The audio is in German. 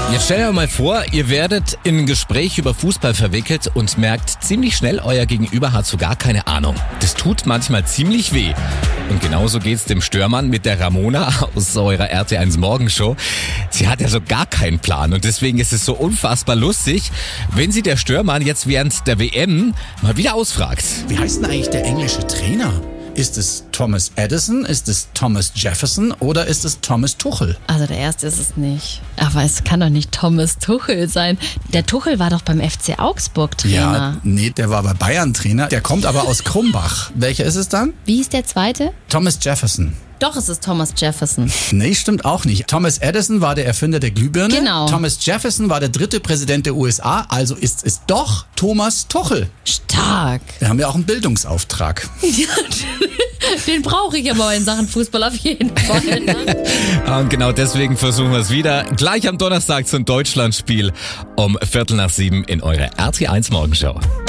Jetzt stellt euch mal vor, ihr werdet in ein Gespräch über Fußball verwickelt und merkt ziemlich schnell, euer Gegenüber hat so gar keine Ahnung. Das tut manchmal ziemlich weh. Und genauso geht's dem Störmann mit der Ramona aus eurer RT1 Morgenshow. Sie hat ja so gar keinen Plan und deswegen ist es so unfassbar lustig, wenn sie der Störmann jetzt während der WM mal wieder ausfragt. Wie heißt denn eigentlich der englische Trainer? Ist es Thomas Edison, ist es Thomas Jefferson oder ist es Thomas Tuchel? Also der erste ist es nicht. Aber es kann doch nicht Thomas Tuchel sein. Der Tuchel war doch beim FC Augsburg Trainer. Ja, nee, der war bei Bayern Trainer. Der kommt aber aus Krumbach. Welcher ist es dann? Wie ist der zweite? Thomas Jefferson. Doch, es ist Thomas Jefferson. Nee, stimmt auch nicht. Thomas Edison war der Erfinder der Glühbirne. Genau. Thomas Jefferson war der 3. Präsident der USA. Also ist es doch Thomas Tuchel. Stark. Wir haben ja auch einen Bildungsauftrag. Den brauche ich aber in Sachen Fußball auf jeden Fall. Und genau deswegen versuchen wir es wieder. Gleich am Donnerstag zum Deutschlandspiel um 6:15 in eurer RT1 Morgenshow.